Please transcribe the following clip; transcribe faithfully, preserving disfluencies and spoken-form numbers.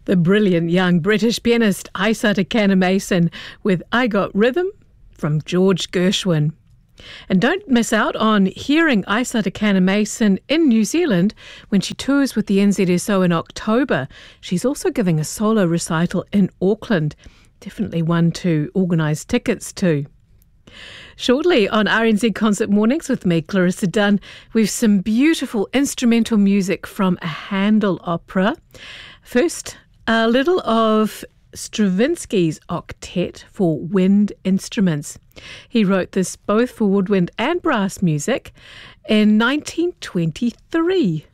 The brilliant young British pianist Isa Takana-Mason with I Got Rhythm from George Gershwin. And don't miss out on hearing Isa Takana-Mason in New Zealand when she tours with the N Z S O in October. She's also giving a solo recital in Auckland. Definitely one to organise tickets to. Shortly on R N Z Concert Mornings with me, Clarissa Dunn, we've some beautiful instrumental music from a Handel opera. First, a little of Stravinsky's octet for wind instruments. He wrote this both for woodwind and brass music in nineteen twenty-three.